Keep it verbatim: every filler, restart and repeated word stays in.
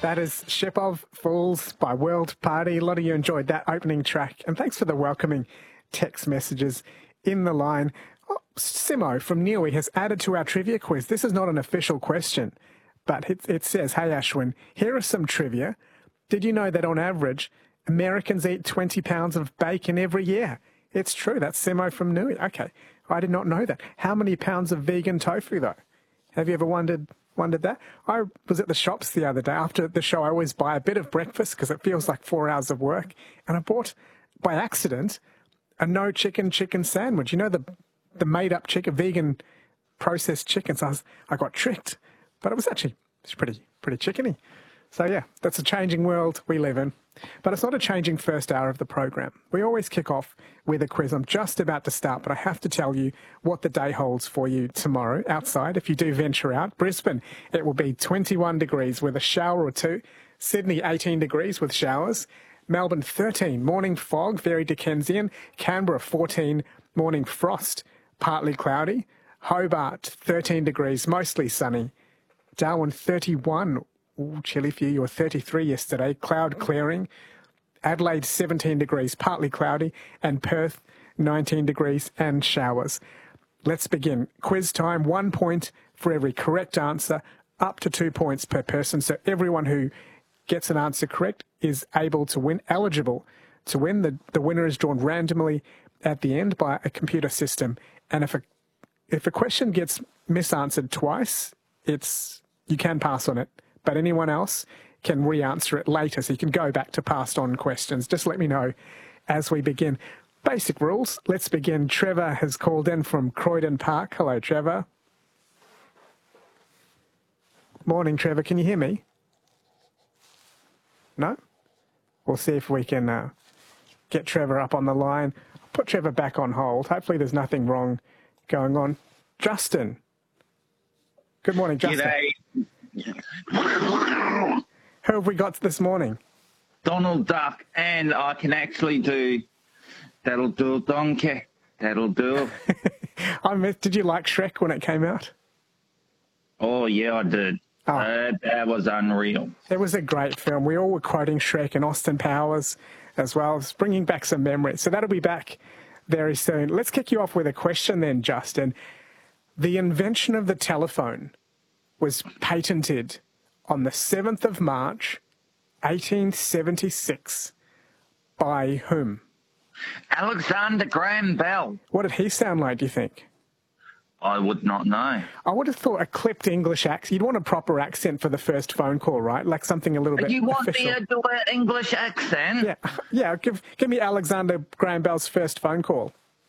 That is Ship of Fools by World Party. A lot of you enjoyed that opening track. And thanks for the welcoming text messages in the line. Oh, Simo from Niue has added to our trivia quiz. This is not an official question, but it, it says, hey, Ashwin, here are some trivia. Did you know that on average, Americans eat twenty pounds of bacon every year? It's true. That's Simo from Niue. Okay. I did not know that. How many pounds of vegan tofu, though? Have you ever wondered wondered that? I was at the shops the other day. After the show, I always buy a bit of breakfast because it feels like four hours of work. And I bought, by accident, a no chicken chicken sandwich. You know, the the made-up chicken, vegan processed chicken. So I, was, I got tricked. But it was actually it's pretty, pretty chickeny. So, yeah, that's a changing world we live in. But it's not a changing first hour of the program. We always kick off with a quiz. I'm just about to start, but I have to tell you what the day holds for you tomorrow outside. If you do venture out, Brisbane, it will be twenty-one degrees with a shower or two. Sydney, eighteen degrees with showers. Melbourne, thirteen, morning fog, very Dickensian. Canberra, fourteen, morning frost, partly cloudy. Hobart, thirteen degrees, mostly sunny. Darwin, thirty-one. Ooh, chilly for you. You were thirty-three yesterday. Cloud clearing. Adelaide, seventeen degrees, partly cloudy. And Perth, nineteen degrees and showers. Let's begin. Quiz time. One point for every correct answer, up to two points per person. So everyone who gets an answer correct is able to win, eligible to win. The, the winner is drawn randomly at the end by a computer system. And if a, if a question gets misanswered twice, it's you can pass on it. But anyone else can re-answer it later, so you can go back to passed on questions. Just let me know as we begin. Basic rules. Let's begin. Trevor has called in from Croydon Park. Hello, Trevor. Morning, Trevor. Can you hear me? No? We'll see if we can uh, get Trevor up on the line. Put Trevor back on hold. Hopefully there's nothing wrong going on. Justin. Good morning, Justin. G'day. Who have we got this morning? Donald Duck, and I can actually do That'll Do Donkey, That'll Do. I missed, did you like Shrek when it came out? Oh, yeah, I did. Oh. Uh, that was unreal. It was a great film. We all were quoting Shrek and Austin Powers as well. It's bringing back some memories. So that'll be back very soon. Let's kick you off with a question then, Justin. The invention of the telephone was patented on the seventh of March, eighteen seventy-six, by whom? Alexander Graham Bell. What did he sound like, do you think? I would not know. I would have thought a clipped English accent. You'd want a proper accent for the first phone call, right? Like something a little bit You want official. me to do an English accent? Yeah, yeah. Give, give me Alexander Graham Bell's first phone call.